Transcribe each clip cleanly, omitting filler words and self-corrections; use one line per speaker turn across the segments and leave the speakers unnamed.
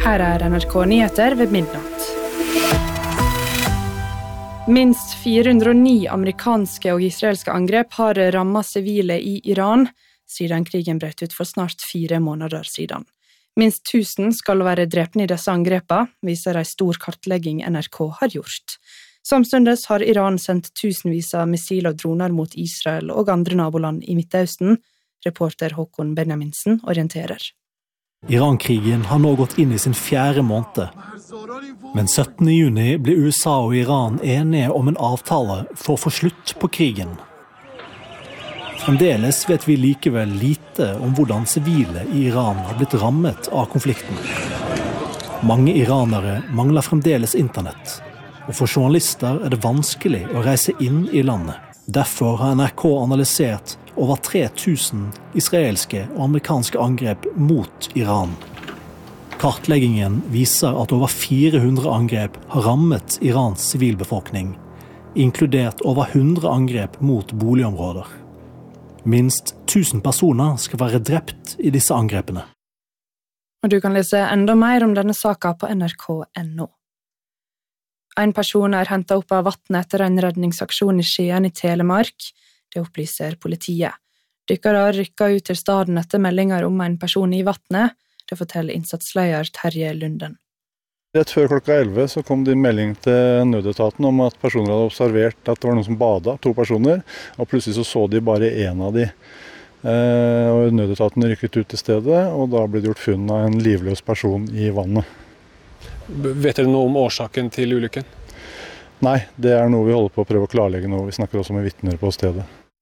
Her NRK Nyheter ved midnatt. Minst 409 amerikanske og israelske angrep har rammet sivile i Iran, siden krigen brøt ut for snart 4 måneder siden. Minst 1000 skal være drepne i disse angrepene, viser en stor kartlegging NRK har gjort. Samtidig har Iran sendt tusenvis av missil og droner mot Israel og andre naboland i Midtøsten. Reporter Håkon Benjaminsen orienterer.
Iran-krigen har nå gått inn i sin 4. måned. Men 17. juni ble USA og Iran enige om en avtale for å få slutt på krigen. Fremdeles vet vi likevel lite om hvordan sivile i Iran har blitt rammet av konflikten. Mange iranere mangler fremdeles internett, og for journalister det vanskelig å reise inn i landet. Derfor har NRK analysert over 3000 israelske og amerikanske angrep mot Iran. Kartleggingen viser at over 400 angrep har rammet Irans sivilbefolkning, inkludert over 100 angrep mot boligområder. Minst 1000 personer skal være drept i disse angrepene.
Og du kan lese enda mer om denne saken på nrk.no. En person hentet opp av vattnet etter en redningsaksjon i Skien i Telemark. Det opplyser politiet. Dykkere rykket ut til staden etter meldinger om en person i vattnet. Det forteller innsatsleder Terje Lunden.
Rett før klokka 11 så kom det en melding til nødetaten om at personer hadde observert at det var noen som badet, 2 personer, og plutselig så de bare en av de. Og nødetaten rykket ut til stedet, og da ble det gjort funn av en livløs person i vannet.
Vet dere noe om årsaken til ulykken?
Nei, det er noe vi holder på å prøve å klarlegge nå. Vi snakker også med vitner på stedet.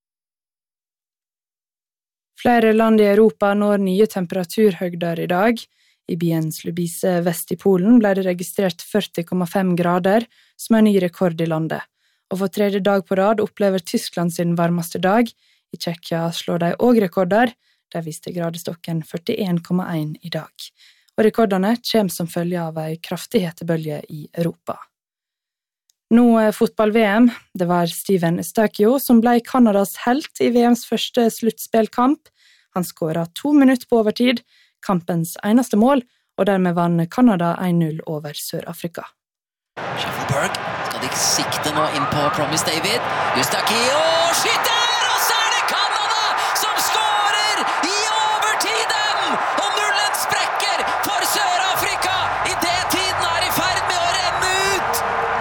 Flere land i Europa når nye temperaturhøgder i dag. I byen Slubice vest i Polen ble det registrert 40,5 grader, som er ny rekord i landet. Og for 3. dag på rad opplever Tyskland sin varmeste dag. I Tsjekkia slår de også rekorder. Der viste gradestokken 41,1 i dag. Og rekordene kommer som følge av en kraftig hetebølge i Europa. Nå fotball-VM. Det var Steven Eustáquio som ble Kanadas helt i VMs første sluttspillkamp. Han skåret 2 minutter på overtid, kampens eneste mål, og dermed vann Kanada 1-0 over Sør-Afrika.
Schaffelberg skal de sikte nå inn på Promise David. Eustáquio skyter, og så er det Kanada som skårer i overtiden! Og nullen sprekker for Sør-Afrika i det tiden er i ferd med å renne ut!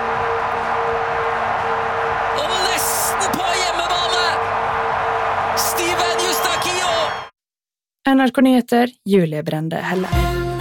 Og nesten på hjemmebane! Steven Eustáquio!
NRK Nyheter, Julie Brende Helle.